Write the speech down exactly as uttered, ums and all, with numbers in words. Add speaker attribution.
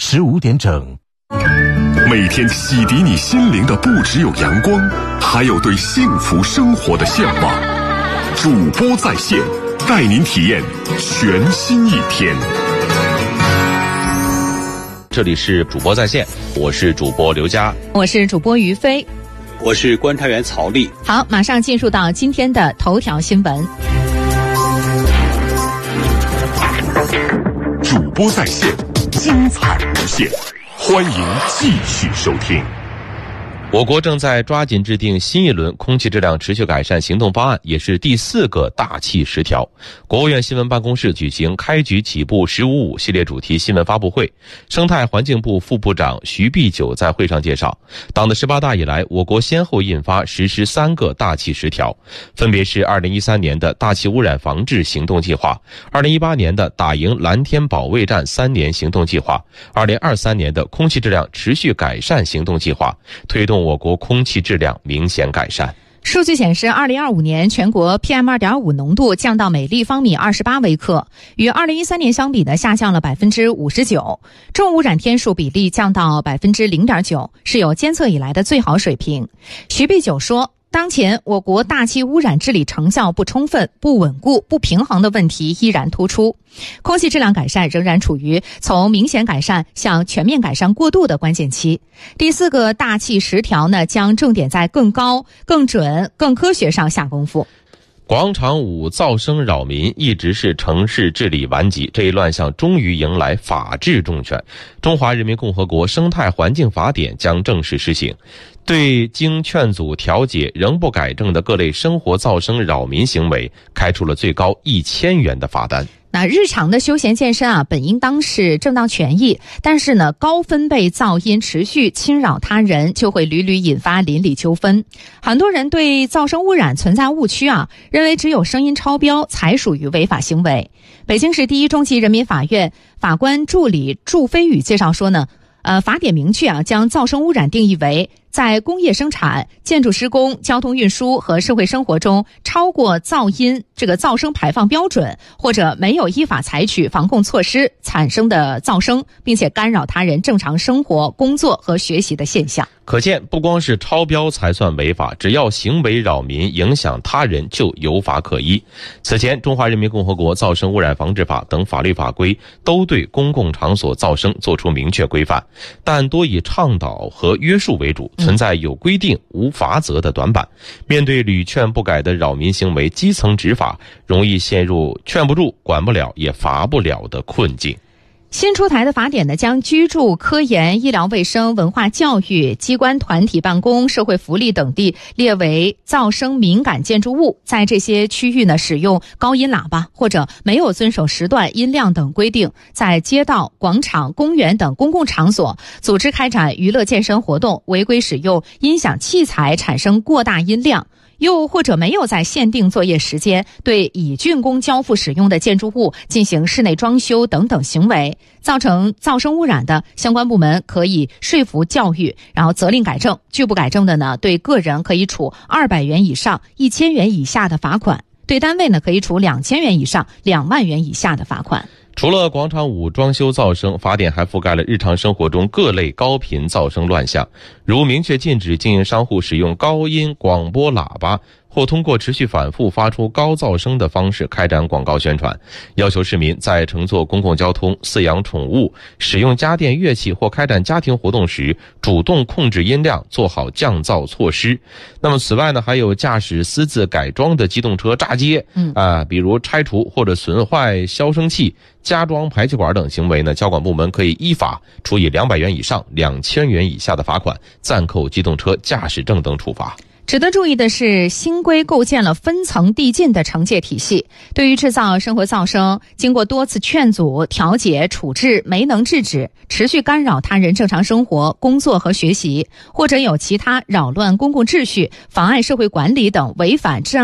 Speaker 1: 十五点整。
Speaker 2: 每天洗涤你心灵的不只有阳光，还有对幸福生活的向往。主播在线，带您体验全新一天。
Speaker 3: 这里是主播在线，我是主播刘佳，
Speaker 4: 我是主播于飞，
Speaker 5: 我是观察员曹丽。
Speaker 4: 好，马上进入到今天的头条新闻。
Speaker 2: 主播在线，精彩无限，欢迎继续收听。
Speaker 3: 我国正在抓紧制定新一轮空气质量持续改善行动方案，也是第四个大气十条。国务院新闻办公室举行开局起步十五五系列主题新闻发布会，生态环境部副部长徐碧九在会上介绍，党的十八大以来，我国先后印发实施三个大气十条，分别是二零一三年的大气污染防治行动计划，二零一八年的打赢蓝天保卫战三年行动计划，二零二三年的空气质量持续改善行动计划，推动我国空气质量明显改善。
Speaker 4: 数据显示，二零二五年全国 P M 二点五 浓度降到每立方米二十八微克，与二零一三年相比呢，下降了百分之五十九，重污染天数比例降到百分之零点九，是有监测以来的最好水平。徐碧九说，当前我国大气污染治理成效不充分、不稳固、不平衡的问题依然突出，空气质量改善仍然处于从明显改善向全面改善过渡的关键期。第四个大气十条呢，将重点在更高、更准、更科学上下功夫。
Speaker 3: 广场舞噪声扰民一直是城市治理顽疾，这一乱象终于迎来法治重拳。中华人民共和国生态环境法典将正式施行，对经劝阻调解仍不改正的各类生活噪声扰民行为开出了最高一千元的罚单。
Speaker 4: 那日常的休闲健身啊，本应当是正当权益，但是呢，高分贝噪音持续侵扰他人，就会屡屡引发邻里纠纷。很多人对噪声污染存在误区啊，认为只有声音超标才属于违法行为。北京市第一中级人民法院法官助理祝飞宇介绍说呢，呃，法典明确啊，将噪声污染定义为在工业生产、建筑施工、交通运输和社会生活中超过噪音这个噪声排放标准，或者没有依法采取防控措施产生的噪声，并且干扰他人正常生活、工作和学习的现象。
Speaker 3: 可见，不光是超标才算违法，只要行为扰民、影响他人，就有法可依。此前，《中华人民共和国噪声污染防治法》等法律法规都对公共场所噪声作出明确规范，但多以倡导和约束为主，存在有规定无罚则的短板。面对屡劝不改的扰民行为，基层执法容易陷入劝不住、管不了也罚不了的困境。
Speaker 4: 新出台的法典呢，将居住、科研、医疗卫生、文化教育、机关团体办公、社会福利等地列为噪声敏感建筑物，在这些区域呢，使用高音喇叭或者没有遵守时段、音量等规定，在街道、广场、公园等公共场所组织开展娱乐健身活动，违规使用音响器材产生过大音量，又或者没有在限定作业时间对已竣工交付使用的建筑物进行室内装修等等行为，造成噪声污染的，相关部门可以说服教育，然后责令改正。拒不改正的呢，对个人可以处二百元以上一千元以下的罚款，对单位呢可以处两千元以上两万元以下的罚款。
Speaker 3: 除了广场舞装修噪声，法典还覆盖了日常生活中各类高频噪声乱象，如明确禁止经营商户使用高音广播喇叭，或通过持续反复发出高噪声的方式开展广告宣传，要求市民在乘坐公共交通、饲养宠物、使用家电乐器或开展家庭活动时，主动控制音量，做好降噪措施。那么此外呢，还有驾驶私自改装的机动车炸街，嗯啊，比如拆除或者损坏消声器、加装排气管等行为呢，交管部门可以依法处以两百元以上两千元以下的罚款，暂扣机动车驾驶证等处罚。
Speaker 4: 值得注意的是，新规构建了分层递进的惩戒体系，对于制造生活噪声，经过多次劝阻、调解、处置没能制止，持续干扰他人正常生活、工作和学习，或者有其他扰乱公共秩序、妨碍社会管理等违反治安